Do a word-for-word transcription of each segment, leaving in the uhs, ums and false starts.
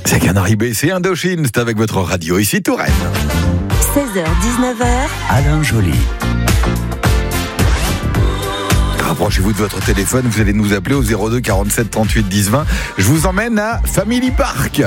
C'est Canary B, c'est Indochine, c'est avec votre radio ici Touraine. seize heures dix-neuf heures. Alain Joly. Rapprochez-vous de votre téléphone, vous allez nous appeler au zéro deux quarante-sept trente-huit dix vingt. Je vous emmène à Family Park.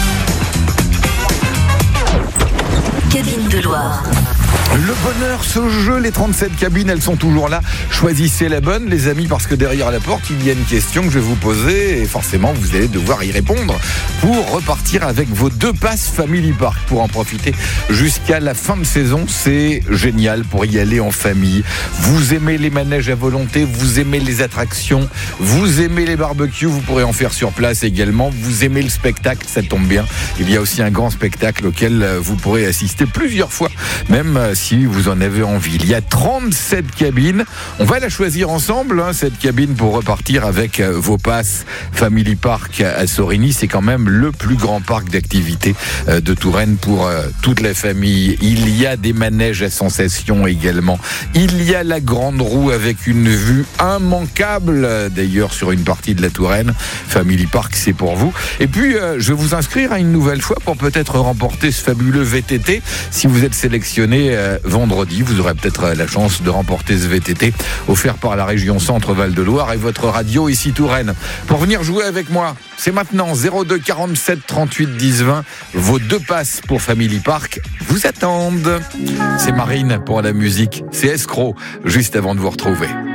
Cabine de Loire. Le bonheur, ce jeu, les trente-sept cabines, elles sont toujours là. Choisissez la bonne, les amis, parce que derrière la porte, il y a une question que je vais vous poser et forcément, vous allez devoir y répondre pour repartir avec vos deux passes Family Park. Pour en profiter jusqu'à la fin de saison, c'est génial pour y aller en famille. Vous aimez les manèges à volonté, vous aimez les attractions, vous aimez les barbecues, vous pourrez en faire sur place également. Vous aimez le spectacle, ça tombe bien. Il y a aussi un grand spectacle auquel vous pourrez assister plusieurs fois, même si vous en avez envie. Il y a trente-sept cabines. On va la choisir ensemble, hein, cette cabine, pour repartir avec vos passes Family Park à Sorigny. C'est quand même le plus grand parc d'activités de Touraine pour toute la famille. Il y a des manèges à sensations également. Il y a la grande roue avec une vue immanquable, d'ailleurs, sur une partie de la Touraine. Family Park, c'est pour vous. Et puis, je vais vous inscrire à une nouvelle fois pour peut-être remporter ce fabuleux V T T. Si vous êtes sélectionné vendredi, vous aurez peut-être la chance de remporter ce V T T offert par la région Centre-Val de Loire et votre radio ici Touraine. Pour venir jouer avec moi, c'est maintenant zéro deux quarante-sept trente-huit dix vingt. Vos deux passes pour Family Park vous attendent. C'est Marine pour la musique, c'est Escroc, juste avant de vous retrouver.